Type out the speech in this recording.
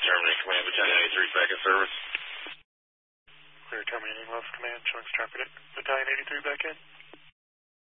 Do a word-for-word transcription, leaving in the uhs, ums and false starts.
terminate command, Battalion eighty-three, back in service. Clear terminating left command, showing Stratford, Battalion eighty-three back in.